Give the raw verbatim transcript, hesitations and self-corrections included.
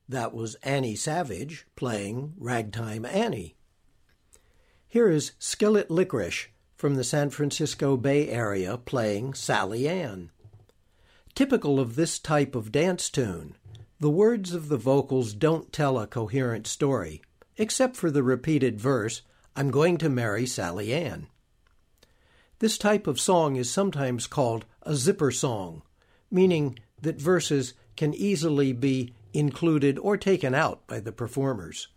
That was Annie Savage playing Ragtime Annie. Here is Skillet Licorice from the San Francisco Bay Area playing Sally Ann. Typical of this type of dance tune, the words of the vocals don't tell a coherent story, except for the repeated verse, "I'm going to marry Sally Ann." This type of song is sometimes called a zipper song, meaning that verses can easily be included or taken out by the performers.